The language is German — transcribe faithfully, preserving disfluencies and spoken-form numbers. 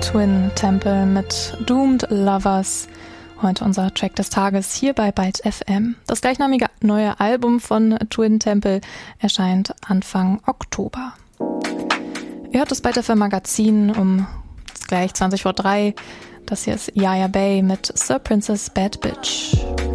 Twin Temple mit Doomed Lovers. Heute unser Track des Tages hier bei Byte F M. Das gleichnamige neue Album von Twin Temple erscheint Anfang Oktober. Ihr hört das Byte F M Magazin um gleich zwanzig vor drei. Das hier ist Yaya Bay mit Sir Princess Bad Bitch.